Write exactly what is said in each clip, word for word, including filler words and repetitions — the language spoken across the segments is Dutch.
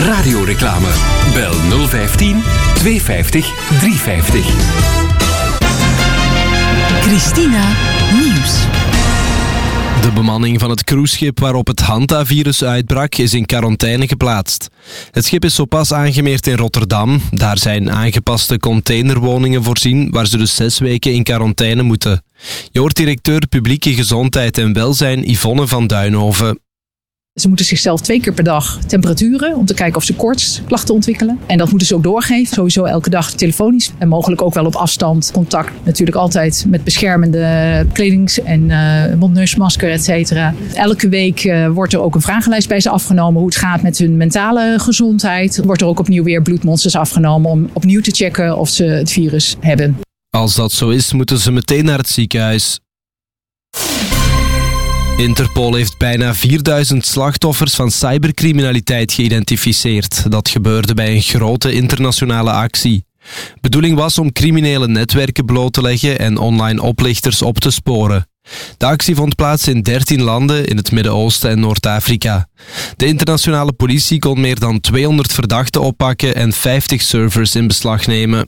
Radioreclame. Bel nul vijftien tweehonderdvijftig driehonderdvijftig. Christina Nieuws. De bemanning van het cruiseschip waarop het Hanta-virus uitbrak is in quarantaine geplaatst. Het schip is zo pas aangemeerd in Rotterdam. Daar zijn aangepaste containerwoningen voorzien waar ze dus zes weken in quarantaine moeten. Je hoort directeur Publieke Gezondheid en Welzijn Yvonne van Duinhoven. Ze moeten zichzelf twee keer per dag temperaturen om te kijken of ze koortsklachten ontwikkelen. En dat moeten ze ook doorgeven, sowieso elke dag telefonisch. En mogelijk ook wel op afstand. Contact natuurlijk altijd met beschermende kledings- en uh, mondneusmasker, et cetera. Elke week uh, wordt er ook een vragenlijst bij ze afgenomen hoe het gaat met hun mentale gezondheid. Wordt er ook opnieuw weer bloedmonsters afgenomen om opnieuw te checken of ze het virus hebben. Als dat zo is, moeten ze meteen naar het ziekenhuis. Interpol heeft bijna vierduizend slachtoffers van cybercriminaliteit geïdentificeerd. Dat gebeurde bij een grote internationale actie. Bedoeling was om criminele netwerken bloot te leggen en online oplichters op te sporen. De actie vond plaats in dertien landen in het Midden-Oosten en Noord-Afrika. De internationale politie kon meer dan tweehonderd verdachten oppakken en vijftig servers in beslag nemen.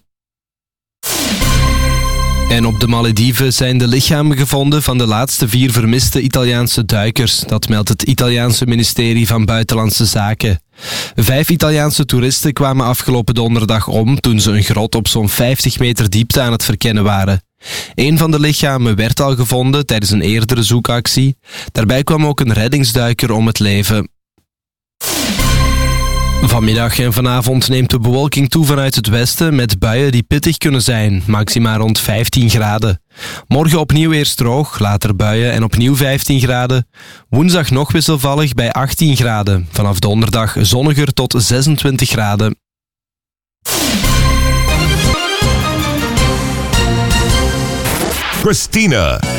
En op de Malediven zijn de lichamen gevonden van de laatste vier vermiste Italiaanse duikers. Dat meldt het Italiaanse ministerie van Buitenlandse Zaken. Vijf Italiaanse toeristen kwamen afgelopen donderdag om toen ze een grot op zo'n vijftig meter diepte aan het verkennen waren. Een van de lichamen werd al gevonden tijdens een eerdere zoekactie. Daarbij kwam ook een reddingsduiker om het leven. Vanmiddag en vanavond neemt de bewolking toe vanuit het westen met buien die pittig kunnen zijn, maximaal rond vijftien graden. Morgen opnieuw eerst droog, later buien en opnieuw vijftien graden. Woensdag nog wisselvallig bij achttien graden. Vanaf donderdag zonniger tot zesentwintig graden. Christina